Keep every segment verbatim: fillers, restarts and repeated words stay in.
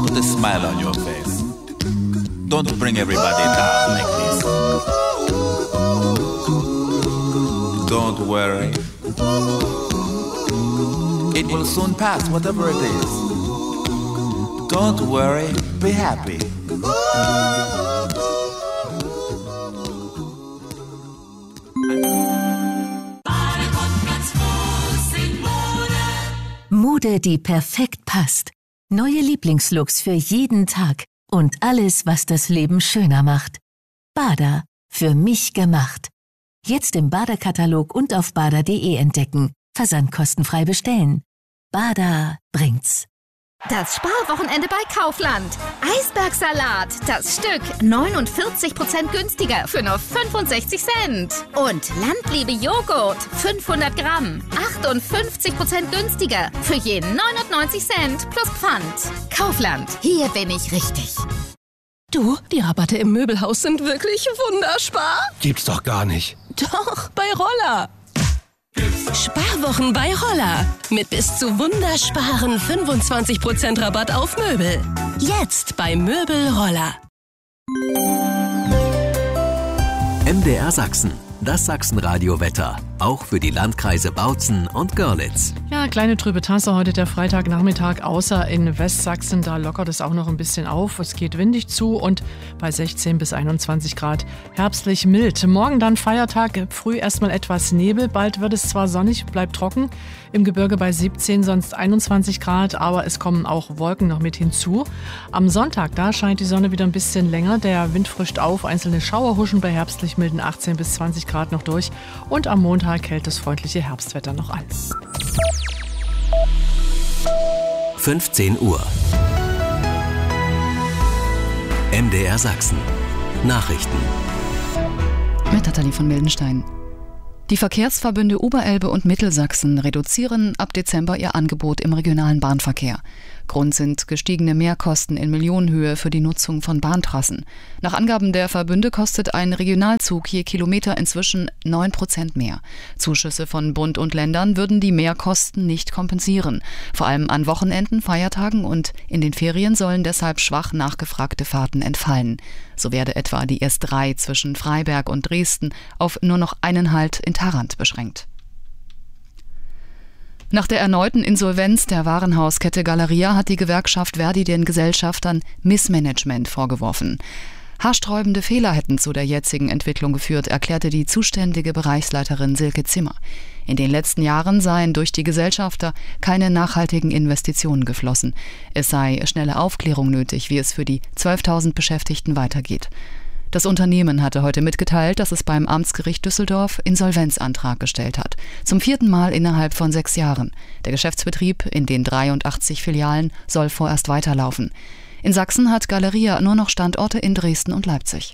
Put a smile on your face. Don't bring everybody down like this. Don't worry. It will soon pass, whatever it is. Don't worry, be happy. Mode, die perfekt passt. Neue Lieblingslooks für jeden Tag. Und alles, was das Leben schöner macht. Bada, für mich gemacht. Jetzt im Bada-Katalog und auf bada punkt de entdecken. Versand kostenfrei bestellen. Bada bringt's. Das Sparwochenende bei Kaufland. Eisbergsalat, das Stück neunundvierzig Prozent günstiger für nur fünfundsechzig Cent. Und Landliebe Joghurt, fünfhundert Gramm, achtundfünfzig Prozent günstiger für je neunundneunzig Cent plus Pfand. Kaufland, hier bin ich richtig. Du, die Rabatte im Möbelhaus sind wirklich wunderspar. Gibt's doch gar nicht. Doch, bei Roller. Sparwochen bei Roller. Mit bis zu wundersparen fünfundzwanzig Prozent Rabatt auf Möbel. Jetzt bei Möbel Roller. M D R Sachsen. Das Sachsenradio-Wetter. Auch für die Landkreise Bautzen und Görlitz. Ja, kleine trübe Tasse heute der Freitagnachmittag, außer in Westsachsen. Da lockert es auch noch ein bisschen auf. Es geht windig zu und bei sechzehn bis einundzwanzig Grad herbstlich mild. Morgen dann Feiertag, früh erstmal etwas Nebel. Bald wird es zwar sonnig, bleibt trocken. Im Gebirge bei siebzehn, sonst einundzwanzig Grad, aber es kommen auch Wolken noch mit hinzu. Am Sonntag, da scheint die Sonne wieder ein bisschen länger. Der Wind frischt auf, einzelne Schauer huschen bei herbstlich milden achtzehn bis zwanzig Grad noch durch. Und am Montag hält das freundliche Herbstwetter noch an. fünfzehn Uhr. M D R Sachsen. Nachrichten. Mit Nathalie von Mildenstein. Die Verkehrsverbünde Oberelbe und Mittelsachsen reduzieren ab Dezember ihr Angebot im regionalen Bahnverkehr. Grund sind gestiegene Mehrkosten in Millionenhöhe für die Nutzung von Bahntrassen. Nach Angaben der Verbünde kostet ein Regionalzug je Kilometer inzwischen neun Prozent mehr. Zuschüsse von Bund und Ländern würden die Mehrkosten nicht kompensieren. Vor allem an Wochenenden, Feiertagen und in den Ferien sollen deshalb schwach nachgefragte Fahrten entfallen. So werde etwa die S drei zwischen Freiberg und Dresden auf nur noch einen Halt in Tharandt beschränkt. Nach der erneuten Insolvenz der Warenhauskette Galeria hat die Gewerkschaft Verdi den Gesellschaftern Missmanagement vorgeworfen. Haarsträubende Fehler hätten zu der jetzigen Entwicklung geführt, erklärte die zuständige Bereichsleiterin Silke Zimmer. In den letzten Jahren seien durch die Gesellschafter keine nachhaltigen Investitionen geflossen. Es sei schnelle Aufklärung nötig, wie es für die zwölftausend Beschäftigten weitergeht. Das Unternehmen hatte heute mitgeteilt, dass es beim Amtsgericht Düsseldorf Insolvenzantrag gestellt hat. Zum vierten Mal innerhalb von sechs Jahren. Der Geschäftsbetrieb in den dreiundachtzig Filialen soll vorerst weiterlaufen. In Sachsen hat Galeria nur noch Standorte in Dresden und Leipzig.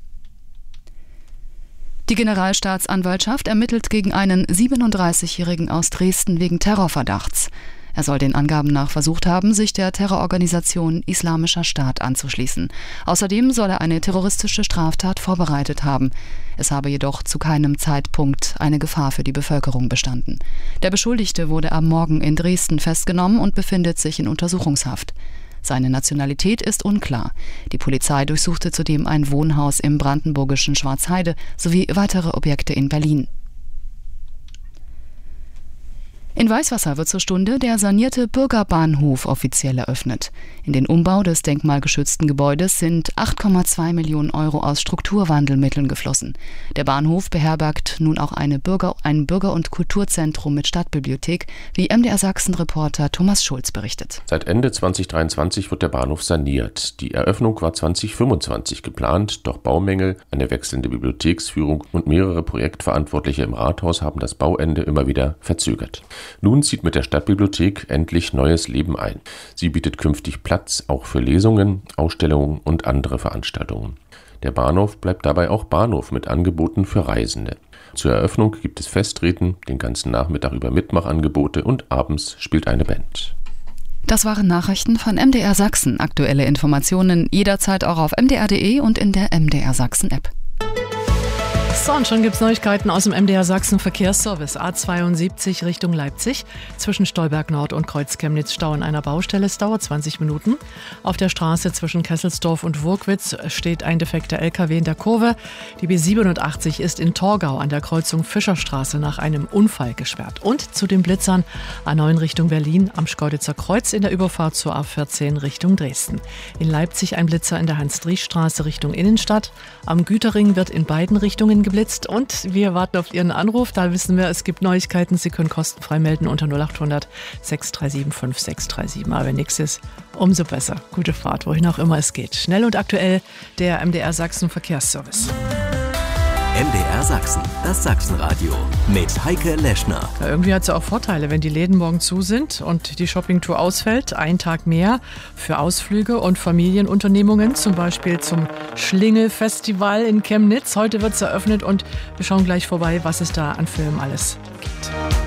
Die Generalstaatsanwaltschaft ermittelt gegen einen siebenunddreißigjährigen aus Dresden wegen Terrorverdachts. Er soll den Angaben nach versucht haben, sich der Terrororganisation Islamischer Staat anzuschließen. Außerdem soll er eine terroristische Straftat vorbereitet haben. Es habe jedoch zu keinem Zeitpunkt eine Gefahr für die Bevölkerung bestanden. Der Beschuldigte wurde am Morgen in Dresden festgenommen und befindet sich in Untersuchungshaft. Seine Nationalität ist unklar. Die Polizei durchsuchte zudem ein Wohnhaus im brandenburgischen Schwarzheide sowie weitere Objekte in Berlin. In Weißwasser wird zur Stunde der sanierte Bürgerbahnhof offiziell eröffnet. In den Umbau des denkmalgeschützten Gebäudes sind acht Komma zwei Millionen Euro aus Strukturwandelmitteln geflossen. Der Bahnhof beherbergt nun auch eine Bürger, ein Bürger- und Kulturzentrum mit Stadtbibliothek, wie M D R Sachsen-Reporter Thomas Schulz berichtet. Seit Ende zwanzig dreiundzwanzig wird der Bahnhof saniert. Die Eröffnung war zwanzig fünfundzwanzig geplant, doch Baumängel, eine wechselnde Bibliotheksführung und mehrere Projektverantwortliche im Rathaus haben das Bauende immer wieder verzögert. Nun zieht mit der Stadtbibliothek endlich neues Leben ein. Sie bietet künftig Platz auch für Lesungen, Ausstellungen und andere Veranstaltungen. Der Bahnhof bleibt dabei auch Bahnhof mit Angeboten für Reisende. Zur Eröffnung gibt es Festtreten, den ganzen Nachmittag über Mitmachangebote und abends spielt eine Band. Das waren Nachrichten von M D R Sachsen. Aktuelle Informationen jederzeit auch auf m d r punkt d e und in der M D R Sachsen App. So, und schon gibt es Neuigkeiten aus dem M D R Sachsen Verkehrsservice. A zweiundsiebzig Richtung Leipzig. Zwischen Stolberg Nord und Kreuz-Chemnitz Stau an einer Baustelle. Es dauert zwanzig Minuten. Auf der Straße zwischen Kesselsdorf und Wurkwitz steht ein defekter L K W in der Kurve. Die B siebenundachtzig ist in Torgau an der Kreuzung Fischerstraße nach einem Unfall gesperrt. Und zu den Blitzern A neun Richtung Berlin am Schkeuditzer Kreuz in der Überfahrt zur A vierzehn Richtung Dresden. In Leipzig ein Blitzer in der Hans-Driesch-Straße Richtung Innenstadt. Am Güterring wird in beiden Richtungen geblitzt. Und wir warten auf Ihren Anruf. Da wissen wir, es gibt Neuigkeiten. Sie können kostenfrei melden unter null acht hundert sechs drei sieben fünf sechs drei sieben. Aber wenn nichts ist, umso besser. Gute Fahrt, wohin auch immer es geht. Schnell und aktuell der M D R Sachsen Verkehrsservice. M D R Sachsen, das Sachsenradio mit Heike Leschner. Ja, irgendwie hat es ja auch Vorteile, wenn die Läden morgen zu sind und die Shoppingtour ausfällt. Ein Tag mehr für Ausflüge und Familienunternehmungen, zum Beispiel zum Schlingelfestival in Chemnitz. Heute wird es eröffnet und wir schauen gleich vorbei, was es da an Filmen alles gibt.